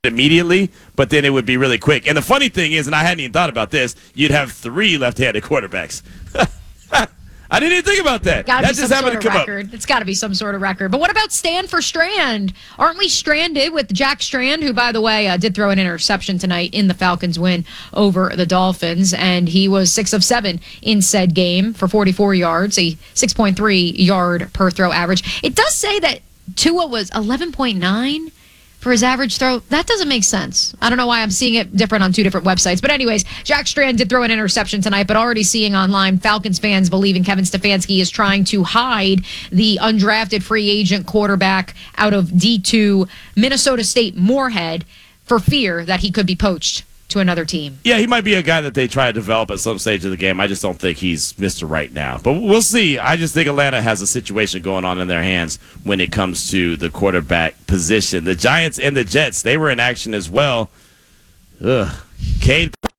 immediately, but then it would be really quick. And the funny thing is, and I hadn't even thought about this, you'd have 3 left-handed quarterbacks. I didn't even think about that. That just happened to come up. It's got to be some sort of record. But what about Stan for Strand? Aren't we stranded with Jack Strand, who, by the way, did throw an interception tonight in the Falcons' win over the Dolphins, and he was 6 of 7 in said game for 44 yards, a 6.3 yard per throw average. It does say that Tua was 11.9 for his average throw. That doesn't make sense. I don't know why I'm seeing it different on 2 different websites. But anyways, Jack Strand did throw an interception tonight, but already seeing online Falcons fans believing Kevin Stefanski is trying to hide the undrafted free agent quarterback out of D2 Minnesota State Moorhead for fear that he could be poached to another team. Yeah, he might be a guy that they try to develop at some stage of the game. I just don't think he's Mr. Right now. But we'll see. I just think Atlanta has a situation going on in their hands when it comes to the quarterback position. The Giants and the Jets, they were in action as well. Cade